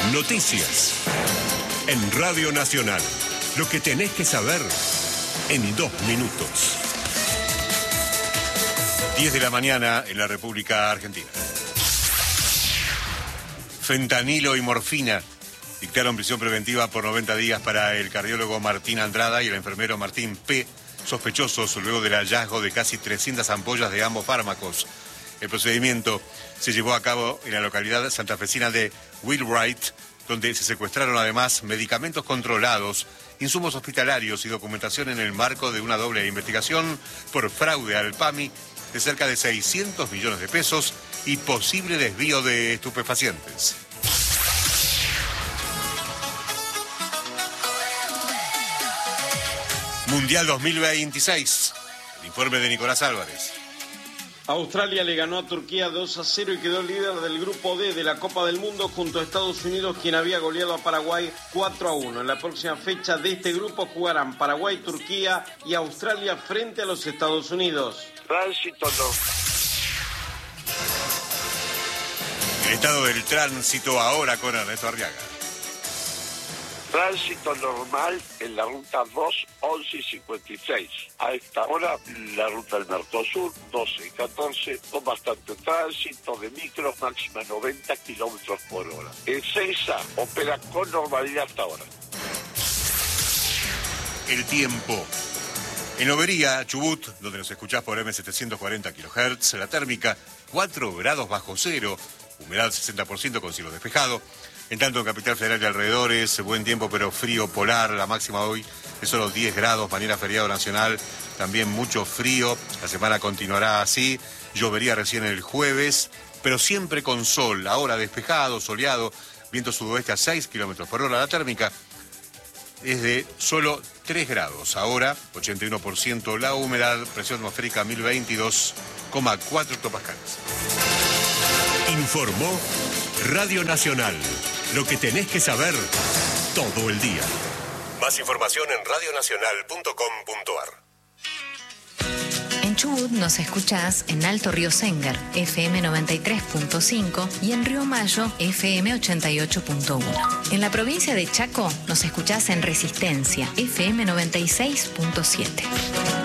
Noticias. En Radio Nacional. Lo que tenés que saber en 2 minutos. 10 de la mañana en la República Argentina. Fentanilo y morfina dictaron prisión preventiva por 90 días para el cardiólogo Martín Andrada y el enfermero Martín P., sospechosos luego del hallazgo de casi 300 ampollas de ambos fármacos. El procedimiento se llevó a cabo en la localidad santafesina de Wheelwright, donde se secuestraron además medicamentos controlados, insumos hospitalarios y documentación en el marco de una doble investigación por fraude al PAMI de cerca de 600 millones de pesos y posible desvío de estupefacientes. Mundial 2026. El informe de Nicolás Álvarez. Australia le ganó a Turquía 2-0 y quedó líder del grupo D de la Copa del Mundo junto a Estados Unidos, quien había goleado a Paraguay 4-1. En la próxima fecha de este grupo jugarán Paraguay, Turquía y Australia frente a los Estados Unidos. Tránsito no. El estado del tránsito ahora con Ernesto Arriaga. Tránsito normal en la ruta 2, 11 y 56. A esta hora, la ruta del Mercosur, 12 y 14, con bastante tránsito de micros, máxima 90 kilómetros por hora. Ezeiza opera con normalidad hasta ahora. El tiempo. En Lobería, Chubut, donde nos escuchás por M740 kHz, la térmica 4 grados bajo cero, humedad 60% con cielo despejado. En tanto, en Capital Federal y alrededores, buen tiempo pero frío polar, la máxima hoy es solo 10 grados, mañana feriado nacional, también mucho frío, la semana continuará así, llovería recién el jueves, pero siempre con sol, ahora despejado, soleado, viento sudoeste a 6 kilómetros por hora, la térmica es de solo 3 grados, ahora 81% la humedad, presión atmosférica 1022,4 hectopascales. Informó Radio Nacional. Lo que tenés que saber todo el día. Más información en radionacional.com.ar. En Chubut nos escuchás en Alto Río Sénger, FM 93.5 y en Río Mayo, FM 88.1. En la provincia de Chaco nos escuchás en Resistencia, FM 96.7.